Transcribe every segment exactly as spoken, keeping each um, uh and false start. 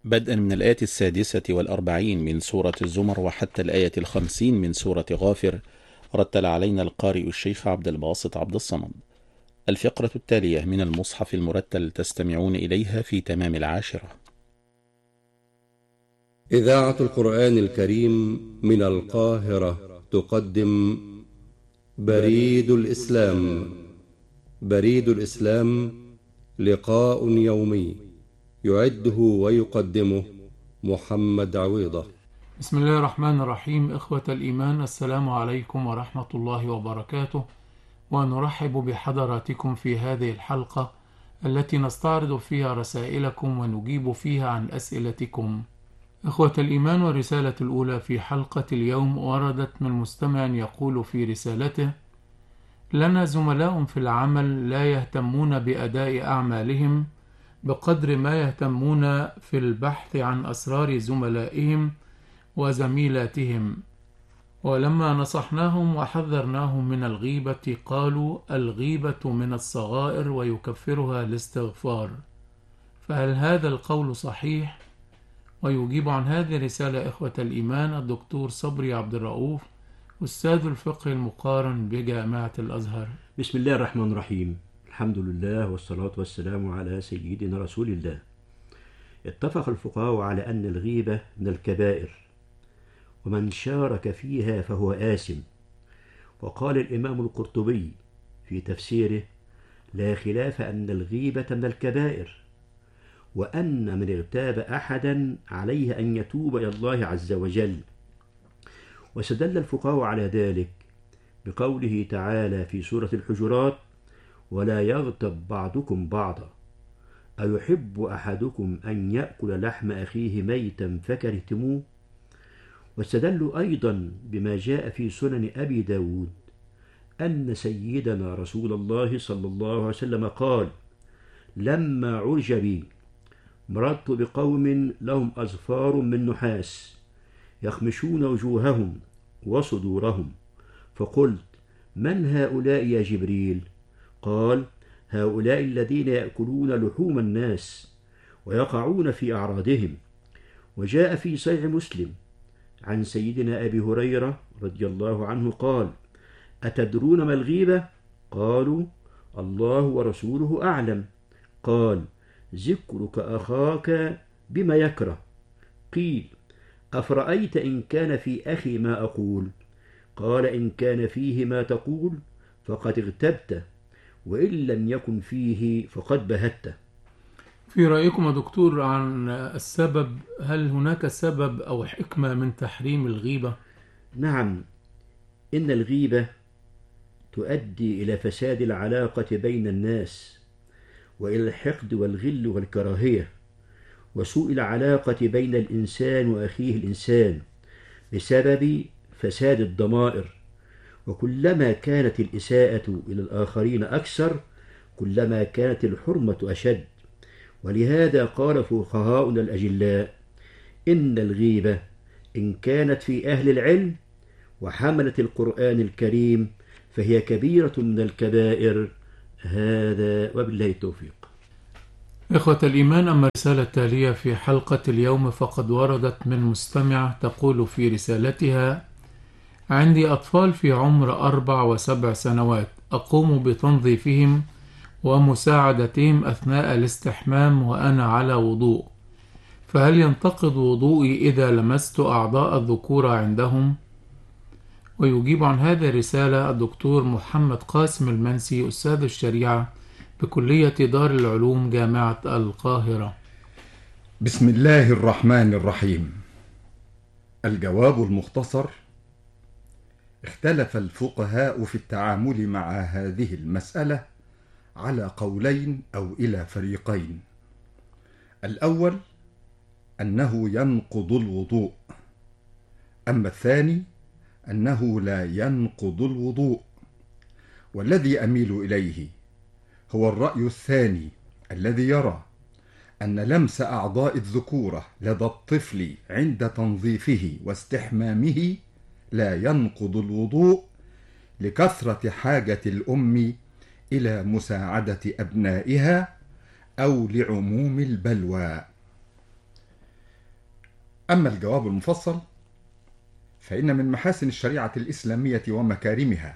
بدءا من الآية السادسة والأربعين من سورة الزمر وحتى الآية الخمسين من سورة غافر، رتل علينا القارئ الشيخ عبد الباسط عبد الصمد. الفقرة التالية من المصحف المرتل تستمعون إليها في تمام العاشرة. إذاعة القرآن الكريم من القاهرة تقدم بريد الإسلام. بريد الإسلام لقاء يومي يعده ويقدمه محمد عويضة. بسم الله الرحمن الرحيم. إخوة الإيمان، السلام عليكم ورحمة الله وبركاته، ونرحب بحضراتكم في هذه الحلقة التي نستعرض فيها رسائلكم ونجيب فيها عن أسئلتكم. إخوة الإيمان، والرسالة الأولى في حلقة اليوم وردت من مستمع يقول في رسالته: لنا زملاء في العمل لا يهتمون بأداء أعمالهم بقدر ما يهتمون في البحث عن أسرار زملائهم وزميلاتهم، ولما نصحناهم وحذرناهم من الغيبة قالوا الغيبة من الصغائر ويكفرها الاستغفار، فهل هذا القول صحيح؟ ويجيب عن هذه الرسالة إخوة الإيمان الدكتور صبري عبد الرؤوف، أستاذ الفقه المقارن بجامعة الأزهر. بسم الله الرحمن الرحيم. الحمد لله والصلاة والسلام على سيدنا رسول الله. اتفق الفقهاء على أن الغيبة من الكبائر، ومن شارك فيها فهو آثم. وقال الإمام القرطبي في تفسيره: لا خلاف أن الغيبة من الكبائر، وأن من اغتاب أحدا عليه أن يتوب إلى الله عز وجل. واستدل الفقهاء على ذلك بقوله تعالى في سورة الحجرات: ولا يغتب بعضكم بعضا أيحب أحدكم أن يأكل لحم أخيه ميتا فكرهتموه. واستدلوا أيضا بما جاء في سنن أبي داود أن سيدنا رسول الله صلى الله عليه وسلم قال: لما عرج بي مررت بقوم لهم أظفار من نحاس يخمشون وجوههم وصدورهم، فقلت: من هؤلاء يا جبريل؟ قال: هؤلاء الذين يأكلون لحوم الناس ويقعون في أعراضهم. وجاء في صحيح مسلم عن سيدنا أبي هريرة رضي الله عنه قال: أتدرون ما الغيبة؟ قالوا: الله ورسوله أعلم. قال: ذكرك أخاك بما يكره. قيل: أفرأيت إن كان في أخي ما أقول؟ قال: إن كان فيه ما تقول فقد اغتبته، وإن لم يكن فيه فقد بهته. في رأيكم يا دكتور عن السبب، هل هناك سبب أو حكمة من تحريم الغيبة؟ نعم، إن الغيبة تؤدي إلى فساد العلاقة بين الناس، وإلى الحقد والغل والكراهية، وسوء العلاقة بين الإنسان وأخيه الإنسان بسبب فساد الضمائر. وكلما كانت الإساءة إلى الآخرين أكثر كلما كانت الحرمة أشد. ولهذا قال فقهاؤنا الأجلاء: إن الغيبة إن كانت في أهل العلم وحملة القرآن الكريم فهي كبيرة من الكبائر. هذا وبالله التوفيق. إخوة الإيمان، أما الرسالة التالية في حلقة اليوم فقد وردت من مستمع تقول في رسالتها: عندي أطفال في عمر أربع وسبع سنوات، أقوم بتنظيفهم ومساعدتهم أثناء الاستحمام وأنا على وضوء، فهل ينتقض وضوئي إذا لمست أعضاء الذكورة عندهم؟ ويجيب عن هذه الرسالة الدكتور محمد قاسم المنسي، أستاذ الشريعة بكلية دار العلوم جامعة القاهرة. بسم الله الرحمن الرحيم. الجواب المختصر: اختلف الفقهاء في التعامل مع هذه المسألة على قولين أو إلى فريقين. الأول أنه ينقض الوضوء، أما الثاني أنه لا ينقض الوضوء. والذي أميل إليه هو الرأي الثاني، الذي يرى أن لمس أعضاء الذكورة لدى الطفل عند تنظيفه واستحمامه لا ينقض الوضوء، لكثرة حاجة الأم إلى مساعدة أبنائها أو لعموم البلوى. أما الجواب المفصل فإن من محاسن الشريعة الإسلامية ومكارمها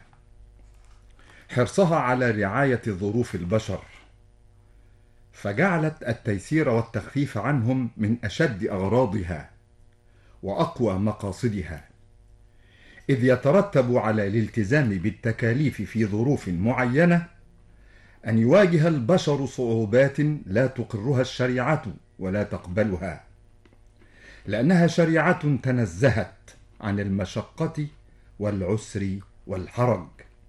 حرصها على رعاية ظروف البشر، فجعلت التيسير والتخفيف عنهم من أشد أغراضها وأقوى مقاصدها، إذ يترتب على الالتزام بالتكاليف في ظروف معينة أن يواجه البشر صعوبات لا تقرها الشريعة ولا تقبلها، لأنها شريعة تنزهت عن المشقة والعسر والحرج.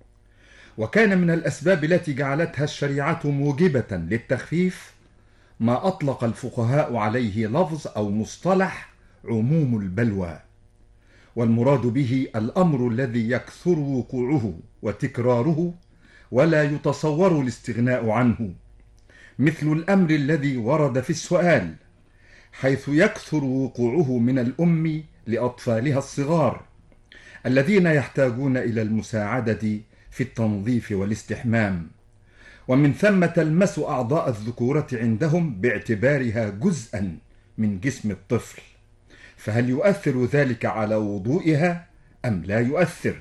وكان من الأسباب التي جعلتها الشريعة موجبة للتخفيف ما أطلق الفقهاء عليه لفظ أو مصطلح عموم البلوى، والمراد به الأمر الذي يكثر وقوعه وتكراره ولا يتصور الاستغناء عنه، مثل الأمر الذي ورد في السؤال، حيث يكثر وقوعه من الأم لأطفالها الصغار الذين يحتاجون إلى المساعدة في التنظيف والاستحمام، ومن ثم تلمس أعضاء الذكورة عندهم باعتبارها جزءا من جسم الطفل، فهل يؤثر ذلك على وضوئها أم لا يؤثر؟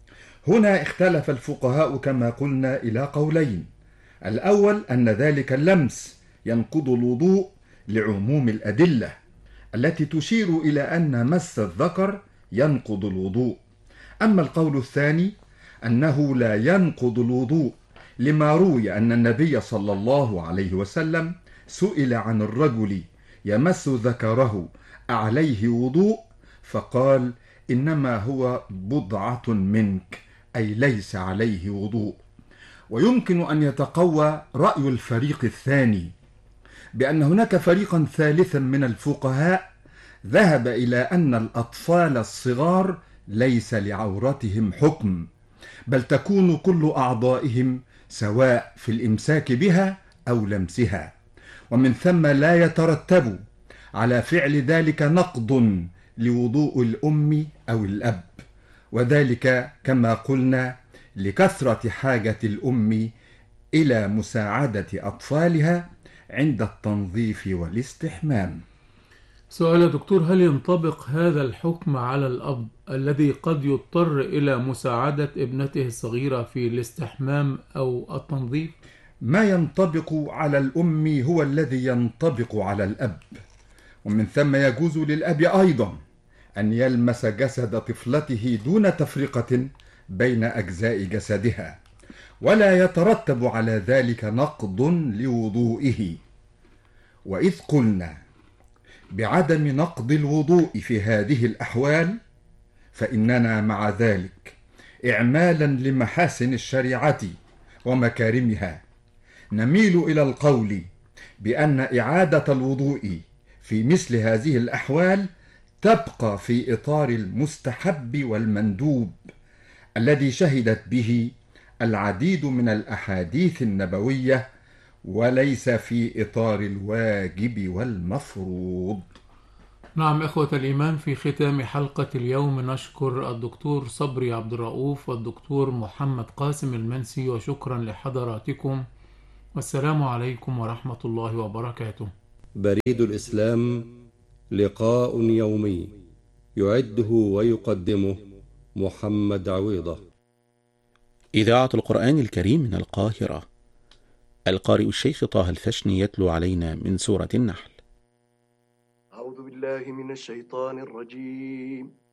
هنا اختلف الفقهاء كما قلنا إلى قولين: الأول أن ذلك اللمس ينقض الوضوء لعموم الأدلة التي تشير إلى أن مس الذكر ينقض الوضوء، أما القول الثاني أنه لا ينقض الوضوء لما روي أن النبي صلى الله عليه وسلم سئل عن الرجل يمس ذكره أعليه وضوء فقال: إنما هو بضعة منك، أي ليس عليه وضوء. ويمكن أن يتقوى رأي الفريق الثاني بأن هناك فريقا ثالثا من الفقهاء ذهب إلى أن الأطفال الصغار ليس لعورتهم حكم، بل تكون كل أعضائهم سواء في الإمساك بها أو لمسها، ومن ثم لا يترتب على فعل ذلك نقض لوضوء الأم أو الأب، وذلك كما قلنا لكثرة حاجة الأم إلى مساعدة أطفالها عند التنظيف والاستحمام. سؤال يا دكتور: هل ينطبق هذا الحكم على الأب الذي قد يضطر إلى مساعدة ابنته الصغيرة في الاستحمام أو التنظيف؟ ما ينطبق على الأم هو الذي ينطبق على الأب، ومن ثم يجوز للأب أيضا أن يلمس جسد طفلته دون تفرقة بين أجزاء جسدها، ولا يترتب على ذلك نقض لوضوئه. وإذ قلنا بعدم نقض الوضوء في هذه الأحوال، فإننا مع ذلك إعمالا لمحاسن الشريعة ومكارمها نميل إلى القول بأن إعادة الوضوء في مثل هذه الأحوال تبقى في إطار المستحب والمندوب الذي شهدت به العديد من الأحاديث النبوية، وليس في إطار الواجب والمفروض. نعم إخوة الإيمان، في ختام حلقة اليوم نشكر الدكتور صبري عبد الرؤوف والدكتور محمد قاسم المنسي، وشكرا لحضراتكم، والسلام عليكم ورحمة الله وبركاته. بريد الإسلام، لقاء يومي يعده ويقدمه محمد عويضة. إذاعة القرآن الكريم من القاهرة، القارئ الشيخ طه الفشني يتلو علينا من سورة النحل. أعوذ بالله من الشيطان الرجيم.